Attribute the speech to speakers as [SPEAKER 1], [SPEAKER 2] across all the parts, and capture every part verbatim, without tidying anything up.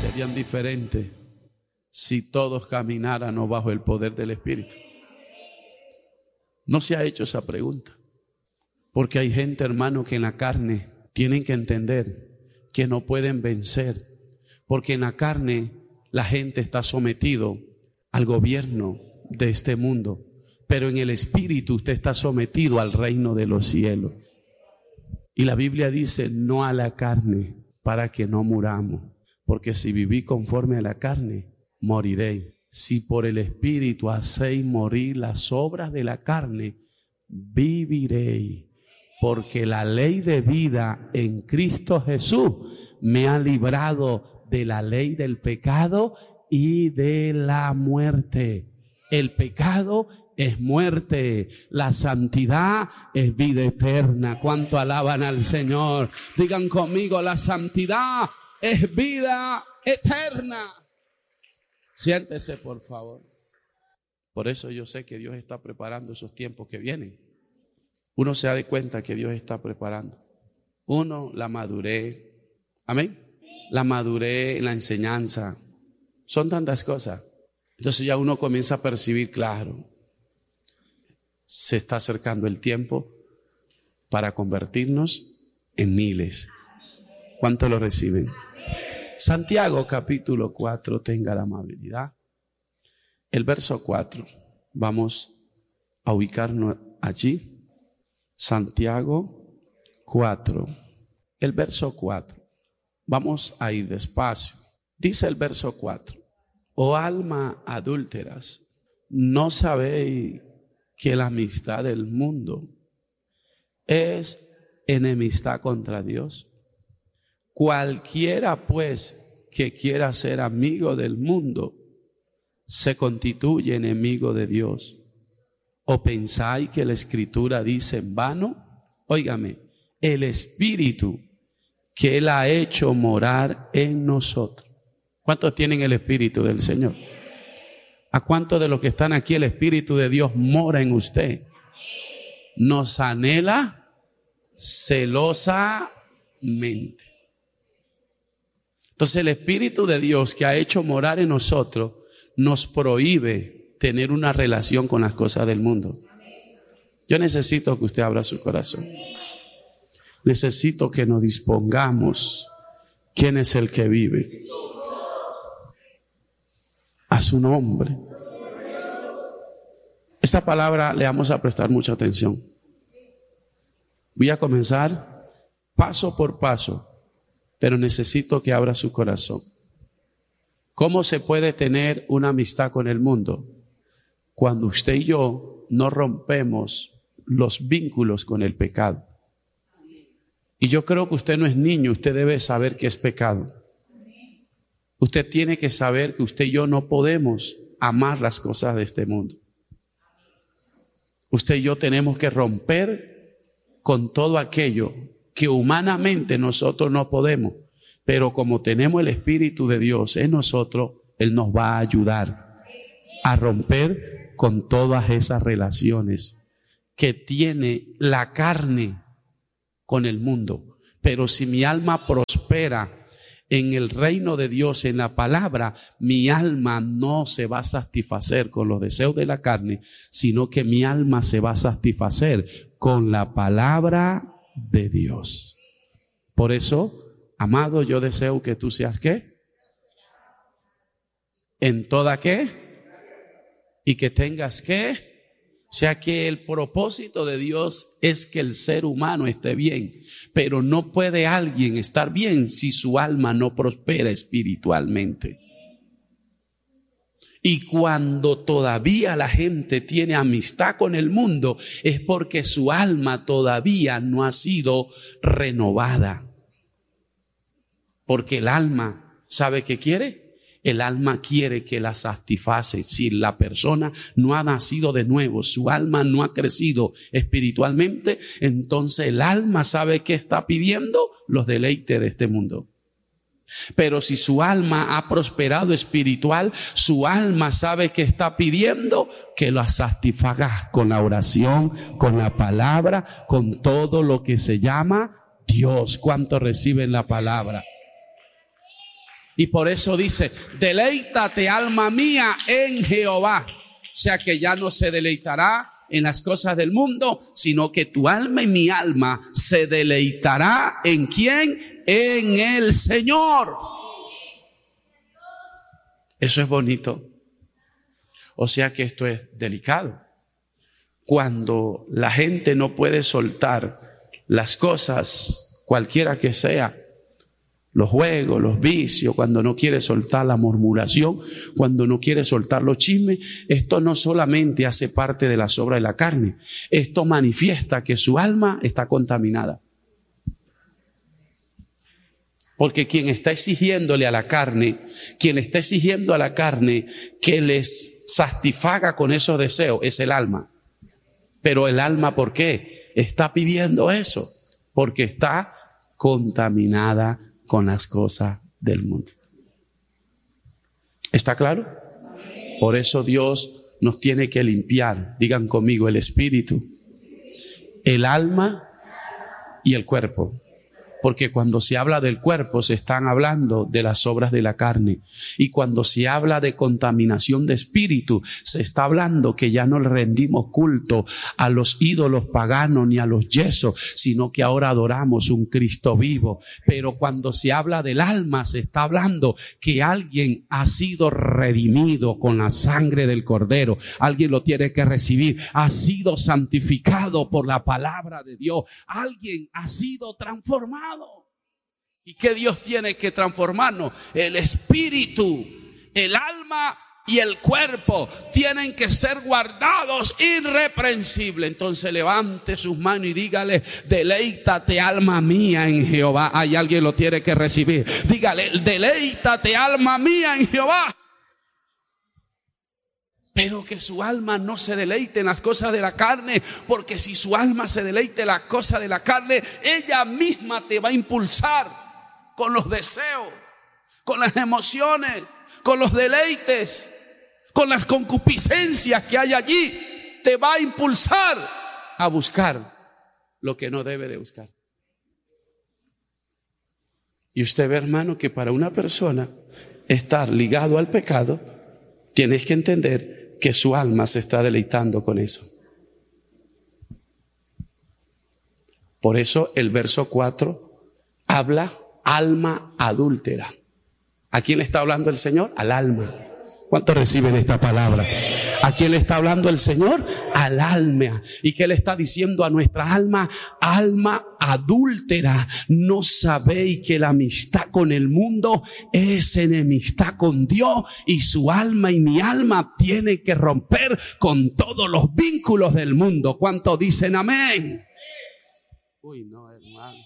[SPEAKER 1] serían diferentes si todos camináramos bajo el poder del Espíritu? No se ha hecho esa pregunta. Porque hay gente, hermano, que en la carne tienen que entender que no pueden vencer. Porque en la carne la gente está sometido al gobierno de este mundo. Pero en el Espíritu usted está sometido al reino de los cielos. Y la Biblia dice, no a la carne, para que no muramos. Porque si viví conforme a la carne, moriréis. Si por el Espíritu hacéis morir las obras de la carne, viviréis. Porque la ley de vida en Cristo Jesús me ha librado de la ley del pecado y de la muerte. El pecado es muerte, la santidad es vida eterna. ¿Cuánto alaban al Señor? Digan conmigo, la santidad es vida eterna. Siéntese, por favor. Por eso yo sé que Dios está preparando esos tiempos que vienen. Uno se da cuenta que Dios está preparando. Uno, la madurez. Amén. La madurez, la enseñanza. Son tantas cosas. Entonces ya uno comienza a percibir, claro, se está acercando el tiempo para convertirnos en miles. ¿Cuánto lo reciben? Santiago capítulo cuatro, tenga la amabilidad. El verso cuatro. Vamos a ubicarnos allí. Santiago cuatro, el verso cuatro. Vamos a ir despacio. Dice el verso cuatro: oh alma adúlteras, ¿no sabéis que la amistad del mundo es enemistad contra Dios? Cualquiera pues que quiera ser amigo del mundo se constituye enemigo de Dios. ¿O pensáis que la Escritura dice en vano? Óigame, el Espíritu que Él ha hecho morar en nosotros. ¿Cuántos tienen el Espíritu del Señor? ¿A cuántos de los que están aquí el Espíritu de Dios mora en usted? Nos anhela celosamente. Entonces el Espíritu de Dios que ha hecho morar en nosotros nos prohíbe tener una relación con las cosas del mundo. Yo necesito que usted abra su corazón. Necesito que nos dispongamos. ¿Quién es el que vive? A su nombre. Esta palabra le vamos a prestar mucha atención. Voy a comenzar paso por paso, pero necesito que abra su corazón. ¿Cómo se puede tener una amistad con el mundo? Cuando usted y yo no rompemos los vínculos con el pecado. Y yo creo que usted no es niño, usted debe saber que es pecado. Usted tiene que saber que usted y yo no podemos amar las cosas de este mundo. Usted y yo tenemos que romper con todo aquello que humanamente nosotros no podemos. Pero como tenemos el Espíritu de Dios en nosotros, Él nos va a ayudar a romper con todas esas relaciones que tiene la carne con el mundo. Pero si mi alma prospera en el reino de Dios, en la palabra, mi alma no se va a satisfacer con los deseos de la carne, sino que mi alma se va a satisfacer con la palabra de Dios. Por eso, amado, yo deseo que tú seas ¿qué? En toda ¿qué? Y que tengas ¿qué? O sea que el propósito de Dios es que el ser humano esté bien. Pero no puede alguien estar bien si su alma no prospera espiritualmente. Y cuando todavía la gente tiene amistad con el mundo, es porque su alma todavía no ha sido renovada. Porque el alma, ¿sabe qué quiere? El alma quiere que la satisface. Si la persona no ha nacido de nuevo, su alma no ha crecido espiritualmente, entonces el alma sabe qué está pidiendo, los deleites de este mundo. Pero si su alma ha prosperado espiritual, su alma sabe que está pidiendo que la satisfaga con la oración, con la palabra, con todo lo que se llama Dios. ¿Cuánto reciben la palabra? Y por eso dice, deleítate alma mía en Jehová. O sea que ya no se deleitará en las cosas del mundo, sino que tu alma y mi alma se deleitará ¿en quién? En el Señor. Eso es bonito. O sea que esto es delicado. Cuando la gente no puede soltar las cosas, cualquiera que sea, los juegos, los vicios, cuando no quiere soltar la murmuración, cuando no quiere soltar los chismes, esto no solamente hace parte de las obras de la carne, esto manifiesta que su alma está contaminada. Porque quien está exigiéndole a la carne, quien está exigiendo a la carne que les satisfaga con esos deseos, es el alma. Pero el alma, ¿por qué? Está pidiendo eso, porque está contaminada con las cosas del mundo. ¿Está claro? Por eso Dios nos tiene que limpiar, digan conmigo, el espíritu, el alma y el cuerpo. Porque cuando se habla del cuerpo se están hablando de las obras de la carne. Y cuando se habla de contaminación de espíritu, se está hablando que ya no le rendimos culto a los ídolos paganos ni a los yesos, sino que ahora adoramos un Cristo vivo. Pero cuando se habla del alma, se está hablando que alguien ha sido redimido con la sangre del Cordero. Alguien lo tiene que recibir. Ha sido santificado por la palabra de Dios. Alguien ha sido transformado. ¿Y qué Dios tiene que transformarnos? El espíritu, el alma y el cuerpo tienen que ser guardados irreprensibles. Entonces levante sus manos y dígale, deleítate alma mía en Jehová. Hay alguien lo tiene que recibir. Dígale, deleítate alma mía en Jehová. Pero que su alma no se deleite en las cosas de la carne, porque si su alma se deleite en las cosas de la carne, ella misma te va a impulsar con los deseos, con las emociones, con los deleites, con las concupiscencias que hay allí. Te va a impulsar a buscar lo que no debe de buscar. Y usted ve, hermano, que para una persona estar ligado al pecado, tienes que entender que su alma se está deleitando con eso. Por eso el verso cuatro habla alma adúltera. ¿A quién le está hablando el Señor? Al alma. ¿Cuántos reciben esta palabra? ¿A quién le está hablando el Señor? Al alma. ¿Y qué le está diciendo a nuestra alma? Alma adúltera. ¿No sabéis que la amistad con el mundo es enemistad con Dios? Y su alma y mi alma tienen que romper con todos los vínculos del mundo. ¿Cuántos dicen amén? Uy, no, hermano.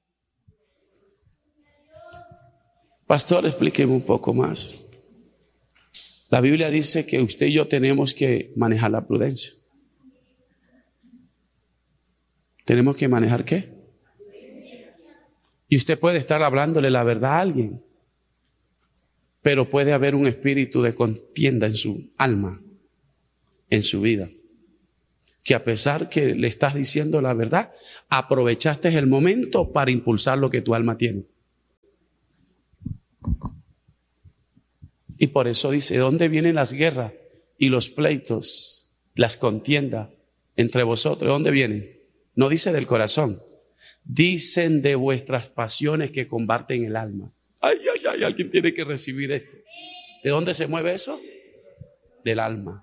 [SPEAKER 1] Pastor, explíqueme un poco más. La Biblia dice que usted y yo tenemos que manejar la prudencia. ¿Tenemos que manejar qué? Y usted puede estar hablándole la verdad a alguien, pero puede haber un espíritu de contienda en su alma, en su vida, que a pesar que le estás diciendo la verdad, aprovechaste el momento para impulsar lo que tu alma tiene. Y por eso dice, ¿de dónde vienen las guerras y los pleitos, las contiendas entre vosotros? ¿De dónde vienen? No dice del corazón, dicen de vuestras pasiones que combaten el alma. Ay, ay, ay, alguien tiene que recibir esto. ¿De dónde se mueve eso? Del alma.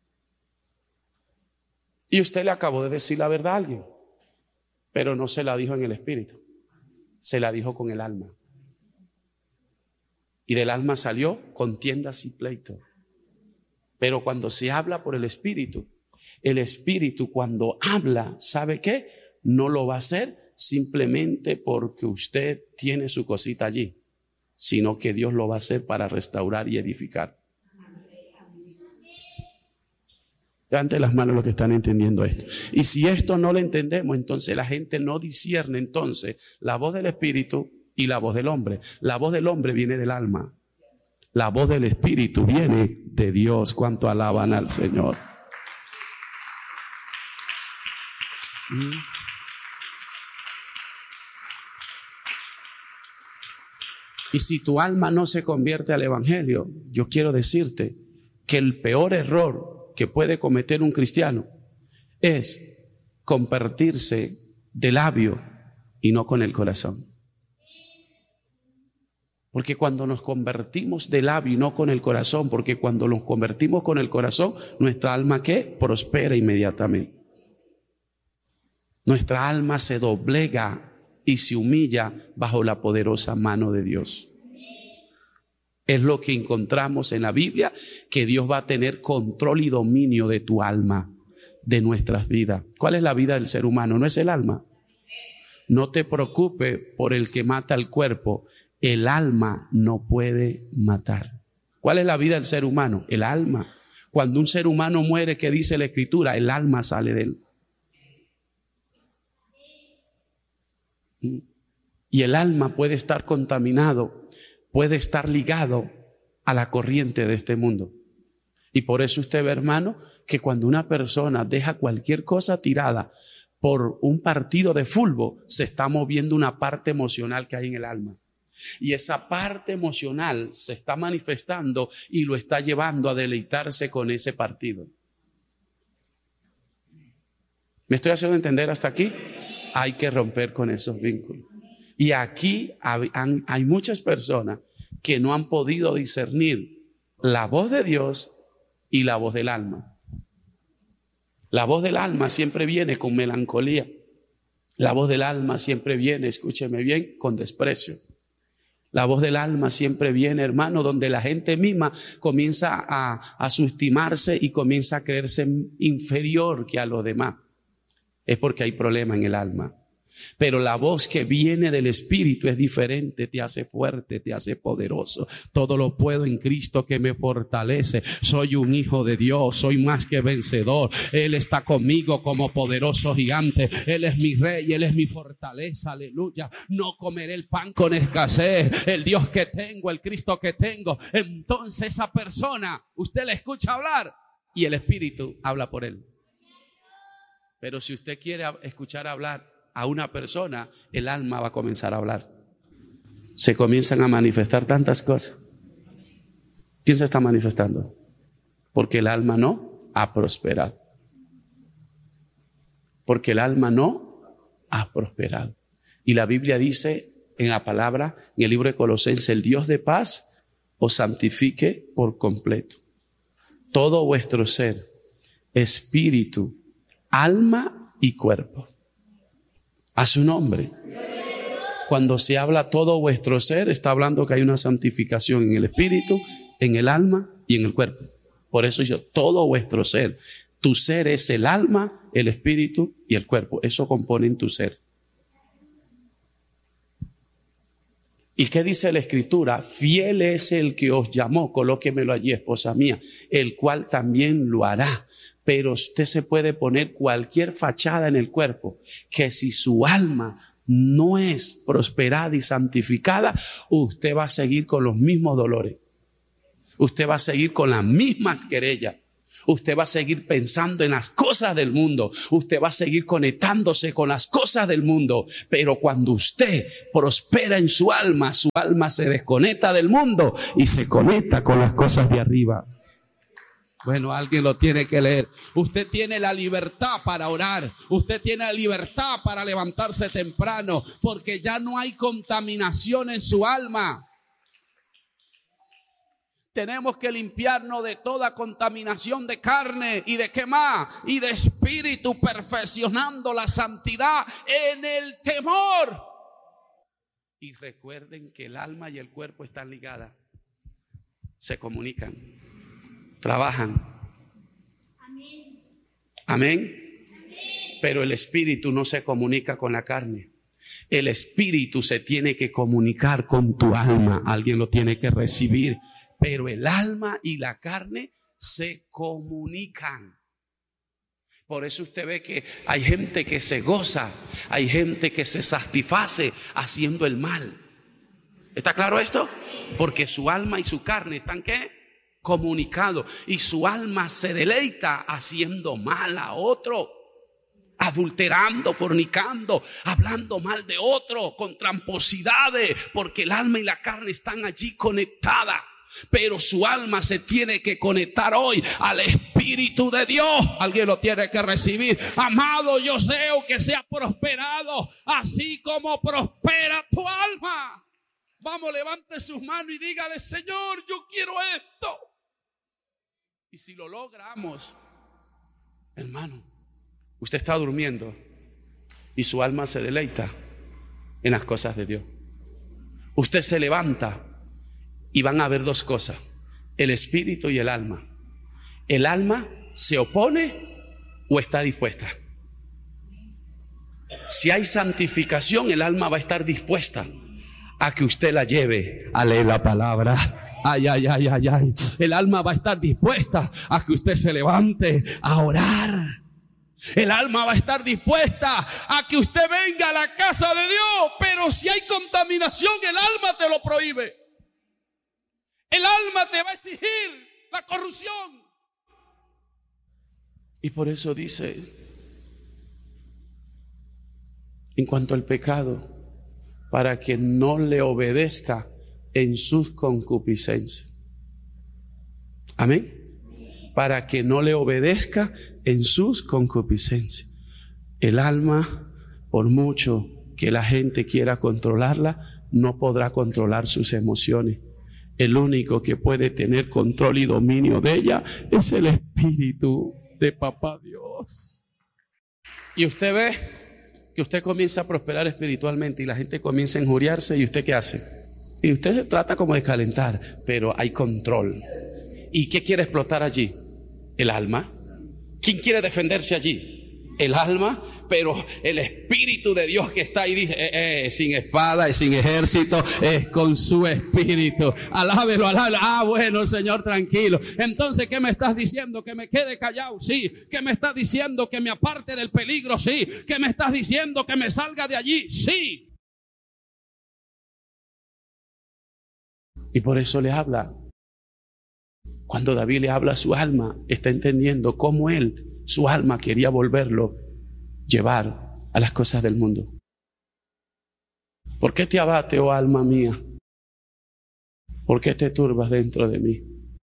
[SPEAKER 1] Y usted le acabó de decir la verdad a alguien, pero no se la dijo en el espíritu, se la dijo con el alma. Y del alma salió contiendas y pleitos. Pero cuando se habla por el espíritu, el espíritu cuando habla, ¿sabe qué? No lo va a hacer simplemente porque usted tiene su cosita allí, sino que Dios lo va a hacer para restaurar y edificar. Levanten las manos los que están entendiendo esto. Y si esto no lo entendemos, entonces la gente no discierne entonces la voz del espíritu y la voz del hombre. La voz del hombre viene del alma. La voz del espíritu viene de Dios. ¿Cuánto alaban al Señor? Y si tu alma no se convierte al evangelio, yo quiero decirte que el peor error que puede cometer un cristiano es convertirse de labio y no con el corazón. Porque cuando nos convertimos de labio y no con el corazón, porque cuando nos convertimos con el corazón, nuestra alma ¿qué? Prospera inmediatamente. Nuestra alma se doblega y se humilla bajo la poderosa mano de Dios. Es lo que encontramos en la Biblia, que Dios va a tener control y dominio de tu alma, de nuestras vidas. ¿Cuál es la vida del ser humano? ¿No es el alma? No te preocupes por el que mata el cuerpo. El alma no puede matar. ¿Cuál es la vida del ser humano? El alma. Cuando un ser humano muere, ¿qué dice la Escritura? El alma sale de él. Y el alma puede estar contaminado, puede estar ligado a la corriente de este mundo. Y por eso usted ve, hermano, que cuando una persona deja cualquier cosa tirada por un partido de fútbol, se está moviendo una parte emocional que hay en el alma. Y esa parte emocional se está manifestando y lo está llevando a deleitarse con ese partido. ¿Me estoy haciendo entender hasta aquí? Hay que romper con esos vínculos. Y aquí hay, hay muchas personas que no han podido discernir la voz de Dios y la voz del alma. La voz del alma siempre viene con melancolía. La voz del alma siempre viene, escúcheme bien, con desprecio. La voz del alma siempre viene, hermano, donde la gente misma comienza a, a subestimarse y comienza a creerse inferior que a los demás. Es porque hay problema en el alma. Pero la voz que viene del Espíritu es diferente, te hace fuerte, te hace poderoso. Todo lo puedo en Cristo que me fortalece. Soy un hijo de Dios, soy más que vencedor. Él está conmigo como poderoso gigante. Él es mi rey, Él es mi fortaleza, aleluya. No comeré el pan con escasez. El Dios que tengo, el Cristo que tengo. Entonces esa persona, usted le escucha hablar y el Espíritu habla por él. Pero si usted quiere escuchar hablar a una persona, el alma va a comenzar a hablar. Se comienzan a manifestar tantas cosas. ¿Quién se está manifestando? Porque el alma no ha prosperado. Porque el alma no ha prosperado. Y la Biblia dice en la palabra, en el libro de Colosenses, el Dios de paz os santifique por completo. Todo vuestro ser, espíritu, alma y cuerpo. A su nombre. Cuando se habla todo vuestro ser, está hablando que hay una santificación en el espíritu, en el alma y en el cuerpo. Por eso yo, todo vuestro ser. Tu ser es el alma, el espíritu y el cuerpo. Eso componen tu ser. ¿Y qué dice la Escritura? Fiel es el que os llamó, colóquemelo allí, esposa mía, el cual también lo hará. Pero usted se puede poner cualquier fachada en el cuerpo, que si su alma no es prosperada y santificada, usted va a seguir con los mismos dolores. Usted va a seguir con las mismas querellas. Usted va a seguir pensando en las cosas del mundo. Usted va a seguir conectándose con las cosas del mundo. Pero cuando usted prospera en su alma, su alma se desconecta del mundo y se conecta con las cosas de arriba. Bueno, alguien lo tiene que leer. Usted tiene la libertad para orar. Usted tiene la libertad para levantarse temprano, porque ya no hay contaminación en su alma. Tenemos que limpiarnos de toda contaminación de carne y de qué más, y de espíritu, perfeccionando la santidad en el temor. Y recuerden que el alma y el cuerpo están ligadas, se comunican, trabajan. Amén. Amén. Pero el espíritu no se comunica con la carne. El espíritu se tiene que comunicar con tu alma. Alguien lo tiene que recibir. Pero el alma y la carne se comunican. Por eso usted ve que hay gente que se goza, hay gente que se satisface haciendo el mal. ¿Está claro esto? Porque su alma y su carne están ¿qué? Comunicados. Y su alma se deleita haciendo mal a otro. adulterando, fornicando, hablando mal de otro, con tramposidades, porque el alma y la carne están allí conectadas. Pero su alma se tiene que conectar hoy al Espíritu de Dios. Alguien lo tiene que recibir. Amado, yo deseo que sea prosperado así como prospera tu alma. Vamos, levante sus manos y dígale: Señor, yo quiero esto. Y si lo logramos, hermano, usted está durmiendo y su alma se deleita en las cosas de Dios. Usted se levanta y van a haber dos cosas: el espíritu y el alma. El alma se opone o está dispuesta. Si hay santificación, el alma va a estar dispuesta a que usted la lleve a leer la palabra. Ay, ay, ay, ay, ay. El alma va a estar dispuesta a que usted se levante a orar. El alma va a estar dispuesta a que usted venga a la casa de Dios. Pero si hay contaminación, el alma te lo prohíbe. El alma te va a exigir la corrupción. Y por eso dice, en cuanto al pecado, para que no le obedezca en sus concupiscencias. Amén. Para que no le obedezca en sus concupiscencias. El alma, por mucho que la gente quiera controlarla, no podrá controlar sus emociones. El único que puede tener control y dominio de ella es el Espíritu de Papá Dios. Y usted ve que usted comienza a prosperar espiritualmente y la gente comienza a injuriarse, ¿y usted qué hace? Y usted se trata como de calentar, pero hay control. ¿Y qué quiere explotar allí? El alma. ¿Quién quiere defenderse allí? El alma. Pero el Espíritu de Dios que está ahí dice, eh, eh, sin espada y sin ejército, es con su Espíritu. Alábelo, alábelo. Ah, bueno, Señor, tranquilo. Entonces, ¿qué me estás diciendo? ¿Que me quede callado? Sí. ¿Qué me estás diciendo? ¿Que me aparte del peligro? Sí. ¿Qué me estás diciendo? ¿Que me salga de allí? Sí. Y por eso le habla. Cuando David le habla a su alma, está entendiendo cómo él, su alma, quería volverlo llevar a las cosas del mundo. ¿Por qué te abate, oh alma mía? ¿Por qué te turbas dentro de mí?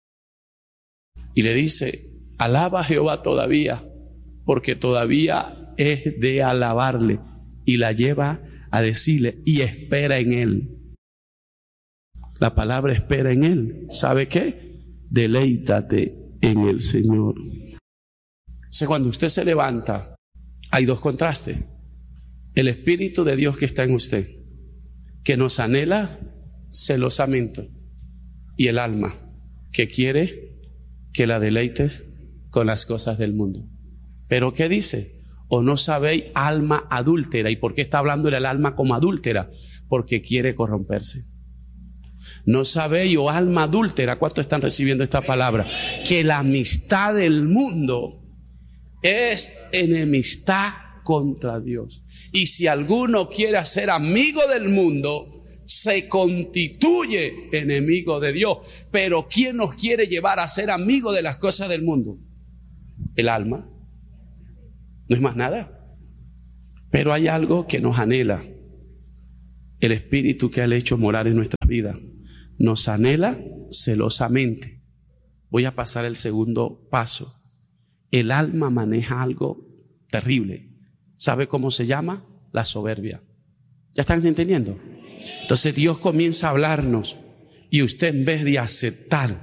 [SPEAKER 1] Y le dice, alaba a Jehová todavía, porque todavía es de alabarle. Y la lleva a decirle, y espera en él. La palabra espera en él. ¿Sabe qué? Deleítate en el Señor. O sea, cuando usted se levanta, hay dos contrastes. El Espíritu de Dios que está en usted, que nos anhela celosamente, y el alma que quiere que la deleites con las cosas del mundo. Pero ¿qué dice? ¿O no sabéis, alma adúltera? ¿Y por qué está hablando del alma como adúltera? Porque quiere corromperse. No sabéis, oh alma adúltera, ¿cuántos están recibiendo esta palabra? Que la amistad del mundo es enemistad contra Dios. Y si alguno quiere ser amigo del mundo, se constituye enemigo de Dios. Pero ¿quién nos quiere llevar a ser amigos de las cosas del mundo? El alma. No es más nada. Pero hay algo que nos anhela. El Espíritu que ha hecho morar en nuestras vidas nos anhela celosamente. Voy a pasar el segundo paso. El alma maneja algo terrible. ¿Sabe cómo se llama? La soberbia. ¿Ya están entendiendo? Entonces Dios comienza a hablarnos y usted, en vez de aceptar